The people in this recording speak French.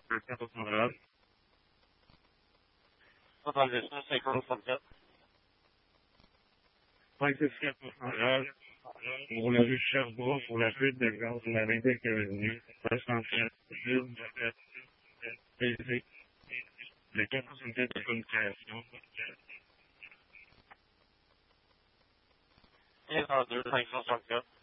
le campus Montréal. 79 54. 564 campus Montréal. Pour la rue Sherbrooke, pour la fuite de gaz de la 25 Avenue, 67, Ville, TV, le campus unité de communication. 52 564.